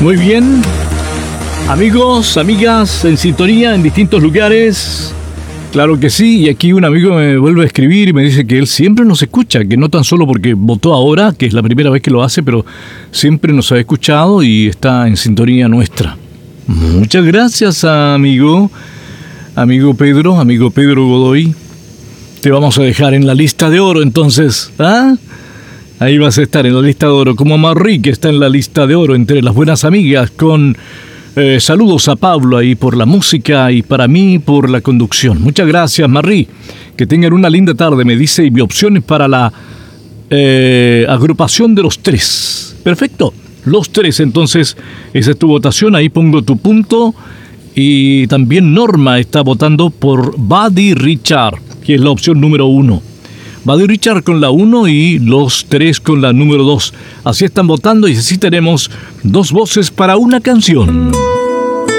Muy bien. Amigos, amigas, en sintonía en distintos lugares. Claro que sí, y aquí un amigo me vuelve a escribir y me dice que él siempre nos escucha, que no tan solo porque votó ahora, que es la primera vez que lo hace, pero siempre nos ha escuchado y está en sintonía nuestra. Muchas gracias, amigo Pedro Godoy. Te vamos a dejar en la lista de oro entonces, ¿ah? Ahí vas a estar en la lista de oro, como Marrí, que está en la lista de oro entre las buenas amigas, con saludos a Pablo ahí por la música y para mí por la conducción. Muchas gracias, Marrí. Que tengan una linda tarde, me dice, y mi opción es para la agrupación de los tres. Perfecto, los tres, entonces, esa es tu votación, ahí pongo tu punto. Y también Norma está votando por Buddy Richard, que es la opción número 1. Buddy Richard con la 1 y los tres con la número 2. Así están votando y así tenemos dos voces para una canción.